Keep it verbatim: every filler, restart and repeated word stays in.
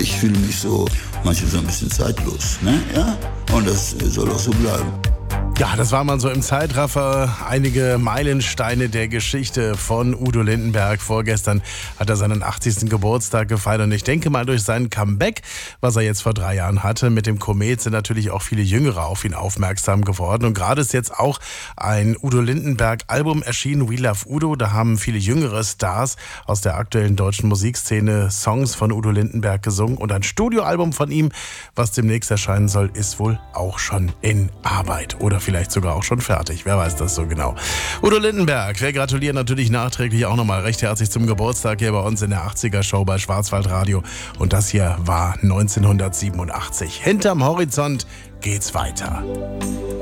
ich fühle mich so, manchmal so ein bisschen zeitlos, ne? Ja? Und das soll auch so bleiben. Ja, das war mal so im Zeitraffer. Einige Meilensteine der Geschichte von Udo Lindenberg. Vorgestern hat er seinen achtzigsten Geburtstag gefeiert. Und ich denke mal, durch sein Comeback, was er jetzt vor drei Jahren hatte, mit dem Komet, sind natürlich auch viele Jüngere auf ihn aufmerksam geworden. Und gerade ist jetzt auch ein Udo Lindenberg-Album erschienen, We Love Udo. Da haben viele jüngere Stars aus der aktuellen deutschen Musikszene Songs von Udo Lindenberg gesungen. Und ein Studioalbum von ihm, was demnächst erscheinen soll, ist wohl auch schon in Arbeit. Oder vielleicht sogar auch schon fertig. Wer weiß das so genau. Udo Lindenberg, wir gratulieren natürlich nachträglich auch nochmal recht herzlich zum Geburtstag hier bei uns in der achtziger-Show bei Schwarzwaldradio. Und das hier war neunzehnhundertsiebenundachtzig. Hinterm Horizont geht's weiter.